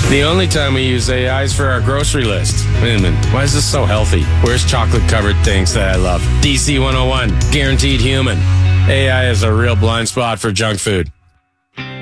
The only time we use AI is for our grocery list. Wait a minute, why is this so healthy? Where's chocolate-covered things that I love? DC 101, guaranteed human. AI is a real blind spot for junk food.